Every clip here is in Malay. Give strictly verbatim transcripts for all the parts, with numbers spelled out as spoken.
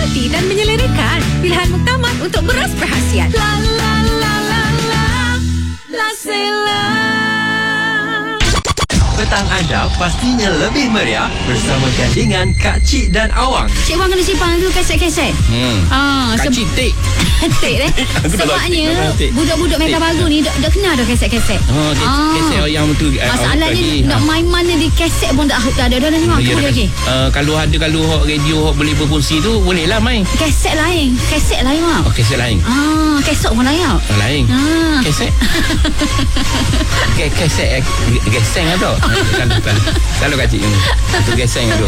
healthy dan menyelerakan. Pilihan muktamad untuk beras perhasian. La la la la la La Sela. Petang anda pastinya lebih meriah bersama gandingan Kak Cik dan Awang. Cik Wang kena simpan tu kaset-kaset. Hmm. Ah, Kak Cik tik. tik eh. Sebabnya budak-budak Mega Baru ni dah, dah kenal dah kaset-kaset. Oh, Ah. kaset yang betul. Masalahnya nak main mana di kaset pun tak tak ada dah ni mak Ya, lagi. uh, kalau ada kalau hok radio hok boleh berfungsi tu boleh lah main. Kaset lain, kaset lain mak. Oh, kaset lain. Ah, kaset pun lain tau. Oh, lain. Ah. Kaset. Ke- Kaset eh, geseng atau? Kalau kalau kalau Kak Cik ni. Tu geseng tu.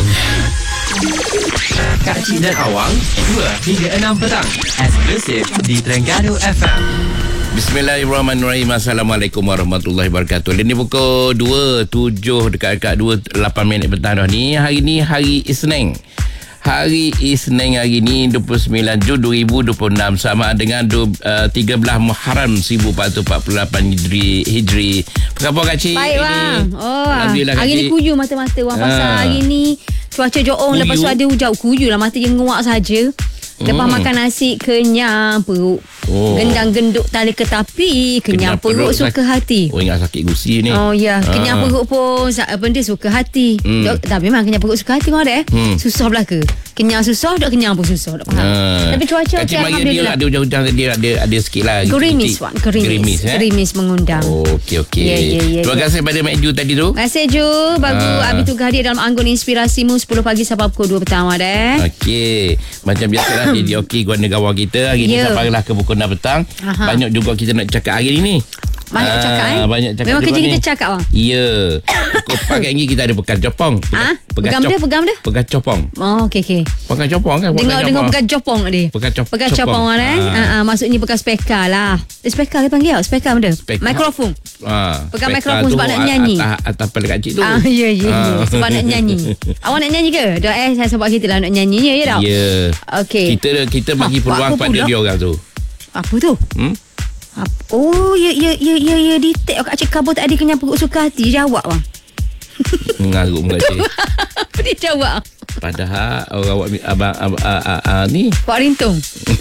Kak Cik dan Awang dua hingga enam petang eksklusif di Terengganu F M. Bismillahirrahmanirrahim. Assalamualaikum warahmatullahi wabarakatuh. Ini pukul dua tujuh dekat-dekat dua lapan minit petang dah ni. Hari ni hari Isnin. Hari Isnin hari ni dua puluh sembilan Jun dua ribu dua puluh enam sama dengan uh, tiga belas Muharram seribu empat ratus empat puluh lapan Hijri. Hijri. Apa khabar Kak Cik? Baik bang. Oh, Alhamdulillah Kak hari ni Cik. kuyu mata-mata bang pasal Ah. hari ni cuaca joong, Kuyu? lepas tu ada hujan. Kuyu lah, mata je nguak saja. Lepas Hmm. makan nasi kenyang perut. Oh. Gendang genduk tali ke tapi kenyang, Kenyang perut, perut, suka sak- hati. Oh, ingat sakit gusi ni. Oh ya, kenyang Ah. perut pun sa- apa dia suka hati. Hmm. Dok, tak memang kenyang perut suka hati mana eh? Hmm. Susah belaka. Kenyang susah, dok kenyang pun susah, dok faham. Ah. Tapi cuaca Kak okey Cik Maya dia alhamdulillah. ada hujan-hujan dia ada ada sikit lah. Gerimis Kecil. wan, gerimis. Gerimis, eh? Gerimis mengundang. Oh, okey okey. Ya, ya, ya, Terima ya. kasih pada Mek Ju tadi tu. Terima kasih Ju. Bagus Ah. Abi tu hadir dalam anggun inspirasimu sepuluh pagi sampai pukul dua petang eh. Okey. Macam biasalah dia okey guna gawang kita. Hari ni Ya. sampailah ke pukul enam petang. Aha. Banyak juga kita nak cakap hari ni. Banyak Ah, cakap eh. Banyak cakap Memang juga kerja ni. kita cakap bang. Ya. Pukul pagi ni kita ada pekan Jepong. Ah, pegam dia, pegam dia. Pekan Jepong. Oh okey okey. Pekan Jepong kan? Dengar dengar pegang jopong dia. Pegang cop- Pegang copong. copong eh. Ah. Ha ah, maksudnya pegang speaker lah. Eh, speaker dia panggil apa? Speaker benda. Speaker. Mikrofon. Ha, Pegang speaker mikrofon tu sebab nak nyanyi. Atas, atas pada Kak Cik tu. Ah ya ya ya. Ah. Sebab nak nyanyi. Awak nak nyanyi ke? Dah eh saya sebab kita lah nak nyanyi ya ya tak? Ya. Okey. Kita kita bagi Ah, peluang apa pada pula? dia orang tu. Apa tu? Hmm? Apa? Oh ya ya ya ya ya detail Kak Cik kabur tak ada kenyang perut suka hati jawab bang. Mengarut Kak Cik. Apa dia jawab? Padahal orang awak abang abang ah, ah, ah, ni Pak Rintung.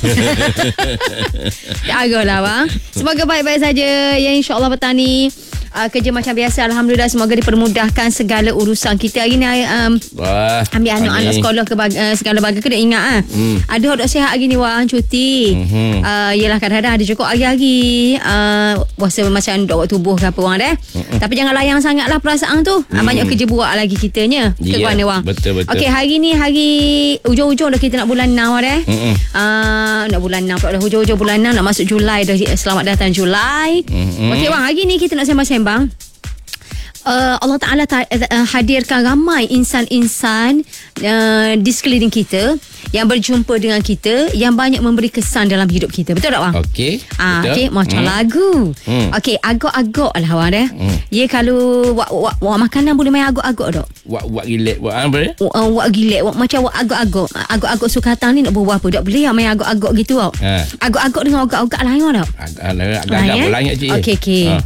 Jagalah bang. Semoga baik-baik saja. Ya insya-Allah petang ni uh, kerja macam biasa. Alhamdulillah semoga dipermudahkan segala urusan kita hari ni. Um, wah ambil anak-anak ni. sekolah ke bag, uh, segala bagai kena ingat ah. Hmm. Ada orang dok sihat hari ni wang cuti. Mhm. Uh, yelah kadang-kadang ada cukup hari-hari uh, rasa macam dok buat tubuh ke apa orang dah. Mhm. Tapi jangan layang sangatlah perasaan tu. Hmm. Banyak kerja buat lagi kitanya. Ke Ya, mana wang? betul, betul. Okey hari ni hari ujung-ujung dah kita nak bulan enam dah. Mm-mm. Uh, nak bulan enam pula dah hujung-hujung bulan enam nak masuk Julai dah. Selamat datang Julai. Mhm. Okey bang, hari ni kita nak sembang-sembang. Uh, Allah Ta'ala ta- uh, hadirkan ramai insan-insan uh, di sekeliling kita yang berjumpa dengan kita yang banyak memberi kesan dalam hidup kita. Betul tak bang? Okey. Ah, betul. okey macam Hmm. lagu. Hmm. Okey, agak-agak lah awak dah. Hmm. Ya kalau wak, wak, wak makanan boleh main agak-agak tak? Wak wak relax wak apa dia? Wak, uh, wak gilek wak, macam wak agak-agak. Agak-agak sukatan ni nak buat apa? Tak boleh lah main agak-agak gitu tau. Ha. Agak-agak dengan agak-agak lain tak? Agak-agak eh? berlanyak cik. Okey okey. Ha.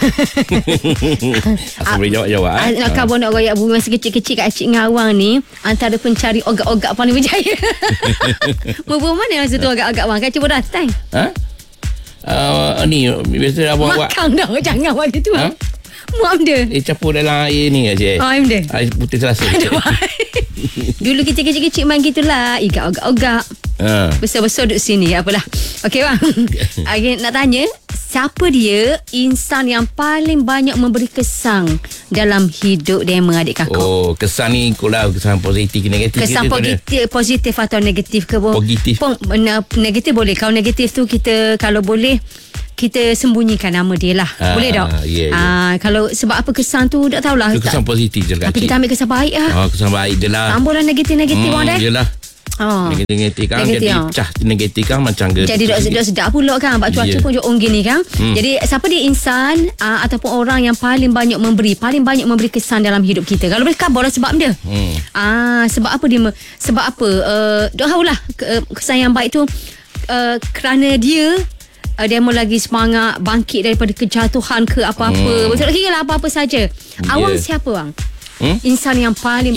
Asal boleh jawab-jawab Ah, eh. nak khabar nak royak bumi masa kecil-kecil kat Cik Ngawang ni antara pencari ogak-ogak paling berjaya. Berapa mana masa tu agak-agak bang? Kan cuba datang. Ha? Uh, ni biasa awak-awak Makan dah jangan buat gitu. Ha? Muam dia. eh campur dalam air ni cik. Oh, aim dia. Air putih selasa. Dulu kita kecil-kecil main gitulah. Ikat ogak-ogak. Ha. Besar-besar duduk sini. Apalah. Okey bang. Okay, nak tanya. Siapa dia insan yang paling banyak memberi kesan dalam hidup demo adik kakak? Oh, kesan ni kulah kesan positif ke negatif. Kesan kita tu ada. positif, positif atau negatif ke? Bo? Positif. Pong, na- negatif boleh. Kalau negatif tu kita kalau boleh kita sembunyikan nama dia lah. Ah, boleh tak? ya, ya. Ah, kalau sebab apa kesan tu tak tahulah. Itu kesan positif je Kak Tapi Cik. kita ambil kesan baik lah. Oh, kesan baik je lah. Tambahlah negatif-negatif Hmm, orang dah. yelah. Oh. Negatif-negatif kan. Negatif, Jadi ah. cah negatif kan macam ge. Jadi dok dok sedap pula kan. Sebab cuaca Ya. pun jom gini kan. Hmm. Jadi siapa dia insan uh, ataupun orang yang paling banyak memberi, paling banyak memberi kesan dalam hidup kita. Kalau boleh khabarlah sebab dia. Hmm. Ah, sebab apa dia me- sebab apa? Uh, dok tahulah ke, kesan yang baik tu uh, kerana dia uh, demo lagi semangat bangkit daripada kejatuhan ke apa-apa. Hmm. Betul kira lah apa-apa saja. Ya. Awang siapa bang? Hmm? Insan yang paling